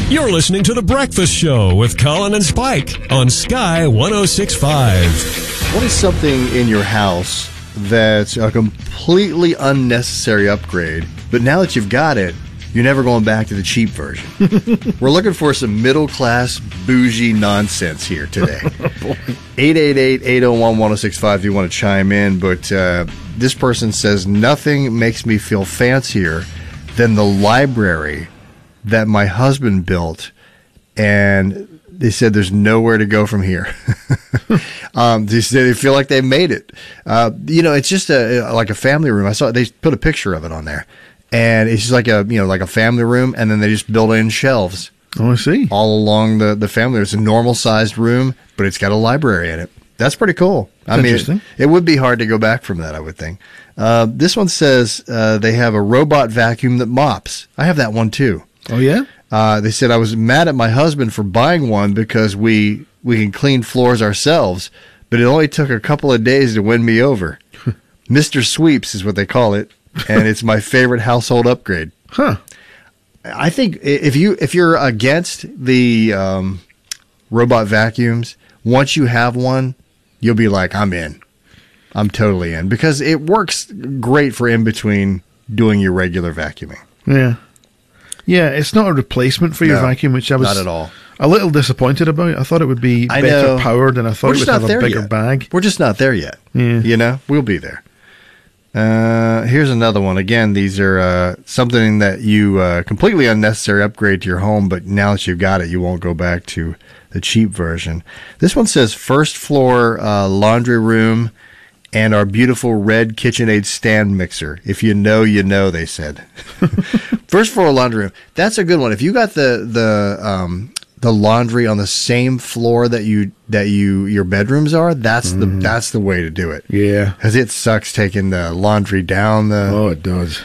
You're listening to The Breakfast Show with Colin and Spike on Sky 106.5. What is something in your house that's a completely unnecessary upgrade, but now that you've got it, you're never going back to the cheap version? We're looking for some middle-class, bougie nonsense here today. 888-801-1065 if you want to chime in, but this person says, nothing makes me feel fancier than the library that my husband built, and they said there's nowhere to go from here. They said they feel like they made it. It's just like a family room. I saw they put a picture of it on there, and it's just like a family room, and then they just built in shelves. Oh, I see. All along the family. It's a normal sized room, but it's got a library in it. That's pretty cool. Interesting. It would be hard to go back from that, I would think. This one says they have a robot vacuum that mops. I have that one too. Oh, yeah? They said I was mad at my husband for buying one because we can clean floors ourselves, but it only took a couple of days to win me over. Mr. Sweeps is what they call it, and it's my favorite household upgrade. Huh. I think if you're against the robot vacuums, once you have one, you'll be like, I'm in. I'm totally in, because it works great for in between doing your regular vacuuming. Yeah. Yeah, it's not a replacement for your vacuum, which I was not at all. A little disappointed about. I thought it would be better powered, and I thought it would have a bigger bag. We're just not there yet. Yeah. We'll be there. Here's another one. Again, these are something that you completely unnecessary upgrade to your home, but now that you've got it, you won't go back to the cheap version. This one says first floor laundry room and our beautiful red KitchenAid stand mixer. If you know, you know, they said. First floor laundry room. That's a good one. If you got the laundry on the same floor that your bedrooms are, that's the way to do it. Yeah. Because it sucks taking the laundry down the... Oh, it does.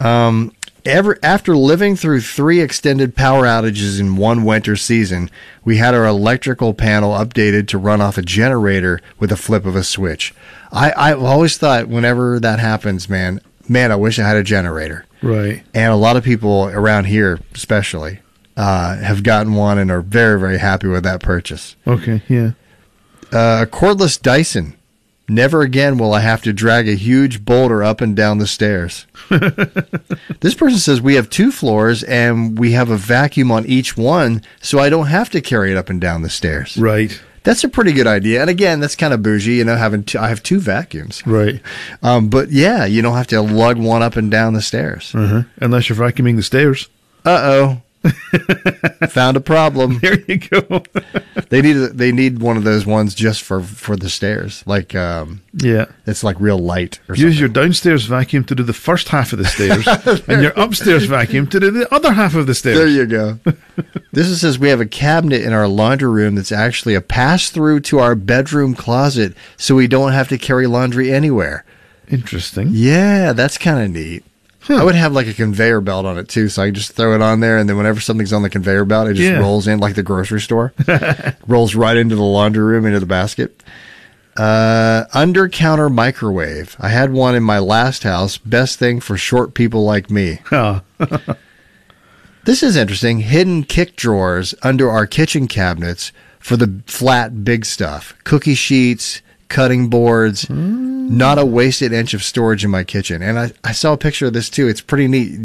After living through 3 extended power outages in one winter season, we had our electrical panel updated to run off a generator with a flip of a switch. I've always thought whenever that happens, man, I wish I had a generator. Right. And a lot of people around here especially have gotten one and are very, very happy with that purchase. Okay, yeah. A cordless Dyson. Never again will I have to drag a huge boulder up and down the stairs. This person says we have 2 floors and we have a vacuum on each one, so I don't have to carry it up and down the stairs. Right. That's a pretty good idea. And again, that's kind of bougie, I have 2 vacuums. Right. But yeah, you don't have to lug one up and down the stairs. Unless you're vacuuming the stairs. Uh-oh. Found a problem. There you go. They need one of those ones just for the stairs. Like it's like real light or something. Use your downstairs vacuum to do the first half of the stairs and your upstairs vacuum to do the other half of the stairs. There you go. This says we have a cabinet in our laundry room that's actually a pass-through to our bedroom closet, so we don't have to carry laundry anywhere. Interesting. Yeah, that's kind of neat. I would have like a conveyor belt on it too, so I can just throw it on there, and then whenever something's on the conveyor belt, it just rolls in like the grocery store. Rolls right into the laundry room, into the basket. Under-counter microwave. I had one in my last house. Best thing for short people like me. Oh. This is interesting. Hidden kick drawers under our kitchen cabinets for the flat, big stuff. Cookie sheets, cutting boards, not a wasted inch of storage in my kitchen. And I saw a picture of this too. It's pretty neat.